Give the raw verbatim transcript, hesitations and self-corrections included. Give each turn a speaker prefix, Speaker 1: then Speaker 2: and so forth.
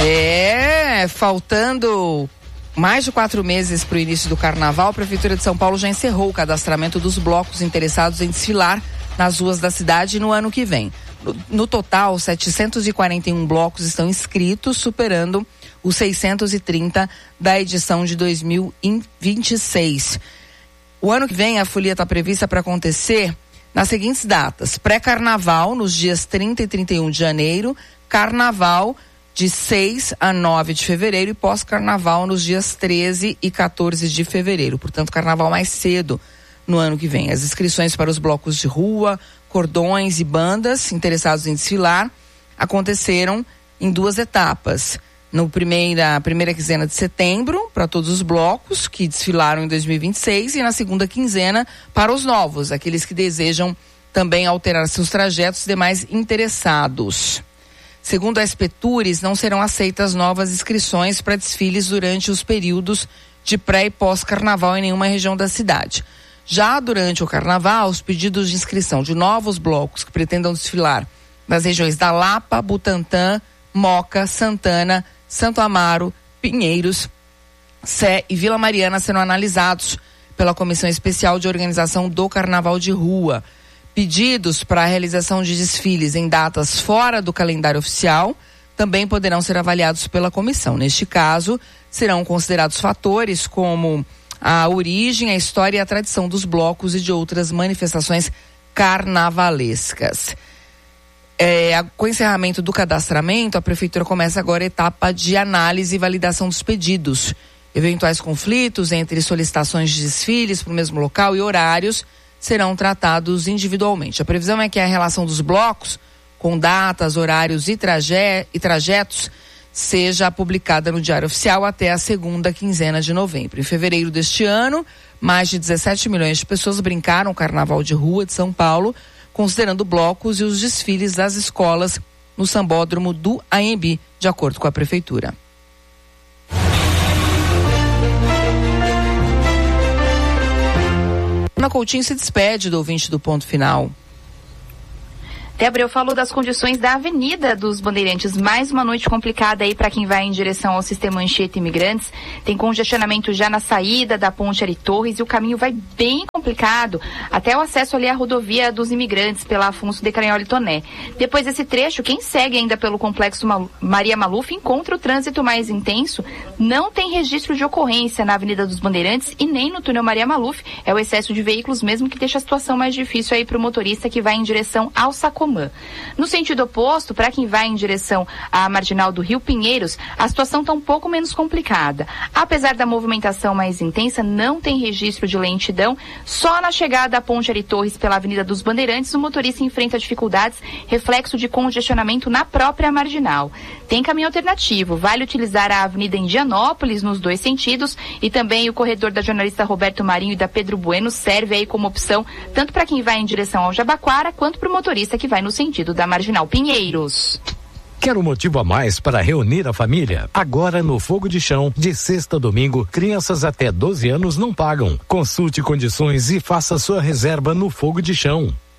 Speaker 1: É, faltando mais de quatro meses para o início do carnaval, a Prefeitura de São Paulo já encerrou o cadastramento dos blocos interessados em desfilar nas ruas da cidade no ano que vem. No, no total, setecentos e quarenta e um blocos estão inscritos, superando os seiscentos e trinta da edição de dois mil e vinte e seis. O ano que vem, a folia está prevista para acontecer nas seguintes datas: pré-carnaval, nos dias trinta e trinta e um de janeiro, carnaval de seis a nove de fevereiro e pós-carnaval nos dias treze e quatorze de fevereiro. Portanto, carnaval mais cedo no ano que vem. As inscrições para os blocos de rua, cordões e bandas interessados em desfilar aconteceram em duas etapas. No primeira, primeira quinzena de setembro, para todos os blocos que desfilaram em dois mil e vinte e seis, e na segunda quinzena para os novos, aqueles que desejam também alterar seus trajetos e demais interessados. Segundo a Espetures, não serão aceitas novas inscrições para desfiles durante os períodos de pré e pós-carnaval em nenhuma região da cidade. Já durante o carnaval, os pedidos de inscrição de novos blocos que pretendam desfilar nas regiões da Lapa, Butantã, Moca, Santana, Santo Amaro, Pinheiros, Sé e Vila Mariana serão analisados pela Comissão Especial de Organização do Carnaval de Rua. Pedidos para a realização de desfiles em datas fora do calendário oficial também poderão ser avaliados pela comissão. Neste caso, serão considerados fatores como a origem, a história e a tradição dos blocos e de outras manifestações carnavalescas. É, com o encerramento do cadastramento, a Prefeitura começa agora a etapa de análise e validação dos pedidos. Eventuais conflitos entre solicitações de desfiles para o mesmo local e horários serão tratados individualmente. A previsão é que a relação dos blocos, com datas, horários e, traje- e trajetos, seja publicada no Diário Oficial até a segunda quinzena de novembro. Em fevereiro deste ano, mais de dezessete milhões de pessoas brincaram o Carnaval de Rua de São Paulo, considerando blocos e os desfiles das escolas no Sambódromo do Anhembi, de acordo com a Prefeitura. Ana Coutinho se despede do ouvinte do Ponto Final.
Speaker 2: Débora, eu falo das condições da Avenida dos Bandeirantes. Mais uma noite complicada aí para quem vai em direção ao sistema Anchieta Imigrantes. Tem congestionamento já na saída da Ponte Ari Torres e o caminho vai bem complicado até o acesso ali à rodovia dos Imigrantes pela Afonso de Caranholi Toné. Depois desse trecho, quem segue ainda pelo Complexo Maria Maluf encontra o trânsito mais intenso. Não tem registro de ocorrência na Avenida dos Bandeirantes e nem no túnel Maria Maluf. É o excesso de veículos mesmo que deixa a situação mais difícil aí para o motorista que vai em direção ao Sacomã. No sentido oposto, para quem vai em direção à marginal do Rio Pinheiros, a situação está um pouco menos complicada. Apesar da movimentação mais intensa, não tem registro de lentidão. Só na chegada à Ponte Ari Torres pela Avenida dos Bandeirantes, o motorista enfrenta dificuldades, reflexo de congestionamento na própria marginal. Tem caminho alternativo, vale utilizar a Avenida Indianópolis nos dois sentidos e também o corredor da jornalista Roberto Marinho e da Pedro Bueno serve aí como opção tanto para quem vai em direção ao Jabaquara quanto para o motorista que vai no sentido da Marginal Pinheiros.
Speaker 3: Quer um motivo a mais para reunir a família? Agora no Fogo de Chão, de sexta a domingo, crianças até doze anos não pagam. Consulte condições e faça sua reserva no Fogo de Chão.